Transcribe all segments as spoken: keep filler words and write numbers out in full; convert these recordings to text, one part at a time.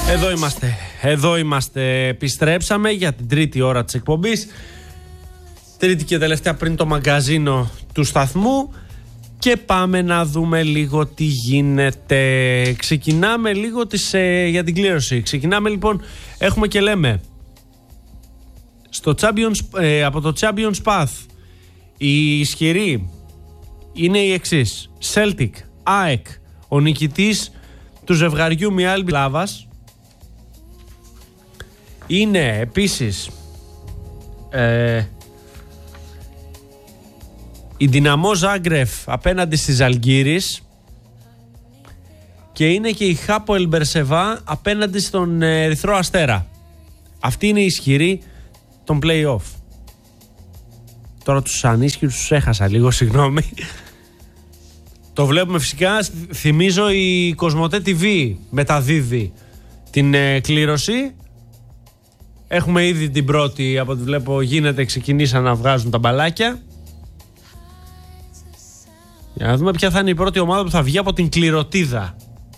Εδώ είμαστε, εδώ είμαστε, επιστρέψαμε για την τρίτη ώρα της εκπομπής. Τρίτη και τελευταία πριν το μαγκαζίνο του σταθμού. Και πάμε να δούμε λίγο τι γίνεται. Ξεκινάμε λίγο τις, ε, για την κλήρωση. Ξεκινάμε λοιπόν, έχουμε και λέμε στο Champions, ε, από το Champions Path η ισχυρή είναι η εξής: Celtic, ΑΕΚ, ο νικητής του ζευγαριού Μιάλμπι Λάβας. Είναι επίσης ε, η Δυναμό Ζάγκρεφ απέναντι στη Ζαλγκίρις και είναι και η Χάπο Μπερσεβά απέναντι στον Ερυθρό Αστέρα. Αυτή είναι η ισχυρή των play-off. Τώρα τους ανίσχυρους τους έχασα λίγο, συγγνώμη. Το βλέπουμε φυσικά, θυμίζω η Κοσμοτέ τι βι μεταδίδει την ε, κλήρωση. Έχουμε ήδη την πρώτη, από ό,τι βλέπω γίνεται, ξεκινήσαν να βγάζουν τα μπαλάκια. Για να δούμε ποια θα είναι η πρώτη ομάδα που θα βγει από την κληρωτίδα.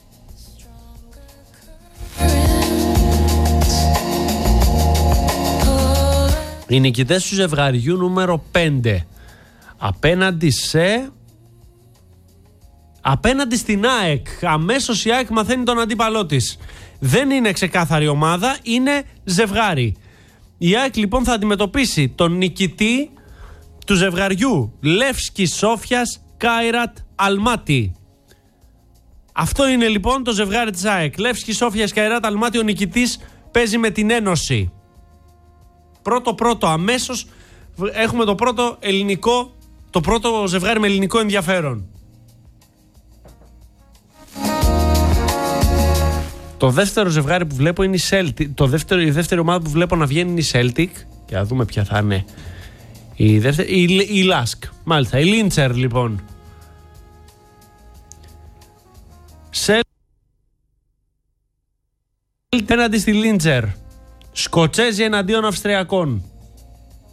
Οι νικητές του ζευγαριού νούμερο πέντε απέναντι σε... απέναντι στην ΑΕΚ. Αμέσως η ΑΕΚ μαθαίνει τον αντίπαλό της. Δεν είναι ξεκάθαρη ομάδα, είναι ζευγάρι. Η ΑΕΚ λοιπόν θα αντιμετωπίσει τον νικητή του ζευγαριού Λεύσκι Σόφιας Κάιρατ Αλμάτι. Αυτό είναι λοιπόν το ζευγάρι της ΑΕΚ. Λεύσκι Σόφιας Κάιρατ Αλμάτι, ο νικητής παίζει με την Ένωση. Πρώτο πρώτο, αμέσως έχουμε το πρώτο ελληνικό, το πρώτο ζευγάρι με ελληνικό ενδιαφέρον. Το δεύτερο ζευγάρι που βλέπω είναι η Celtic. Το δεύτερο, η δεύτερη ομάδα που βλέπω να βγαίνει είναι η Celtic. Και να δούμε ποια θα είναι η δεύτερη. Η, η Lask. Μάλιστα. Η Λίντσερ λοιπόν. Celtic έναντι στη Λίντσερ. Σκοτσέζοι εναντίον Αυστριακών.